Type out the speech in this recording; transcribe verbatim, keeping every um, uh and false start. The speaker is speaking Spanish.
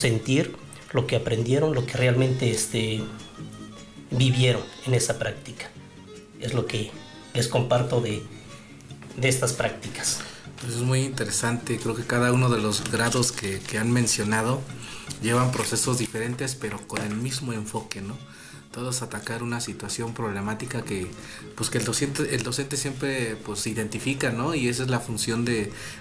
sentir, lo que aprendieron, lo que realmente este, vivieron en esa práctica. Es lo que les comparto de, de estas prácticas. Pues es muy interesante, creo que cada uno de los grados que, que han mencionado llevan procesos diferentes pero con el mismo enfoque, ¿no? Todos atacar una situación problemática que pues que el docente, el docente siempre pues identifica, ¿no? Y esa es la función de,